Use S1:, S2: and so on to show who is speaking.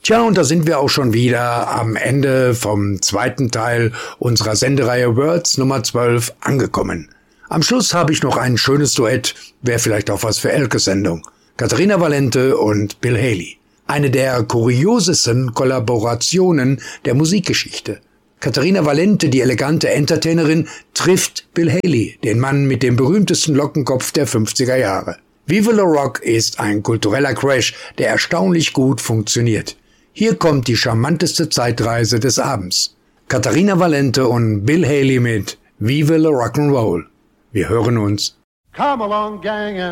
S1: Tja, und da sind wir auch schon wieder am Ende vom zweiten Teil unserer Sendereihe Words Nummer 12 angekommen. Am Schluss habe ich noch ein schönes Duett, wäre vielleicht auch was für Elkes Sendung. Caterina Valente und Bill Haley. Eine der kuriosesten Kollaborationen der Musikgeschichte. Caterina Valente, die elegante Entertainerin, trifft Bill Haley, den Mann mit dem berühmtesten Lockenkopf der 50er Jahre. Viva la Rock ist ein kultureller Crash, der erstaunlich gut funktioniert. Hier kommt die charmanteste Zeitreise des Abends. Caterina Valente und Bill Haley mit Viva la Rock'n'Roll. Wir hören uns.
S2: Come along, gang,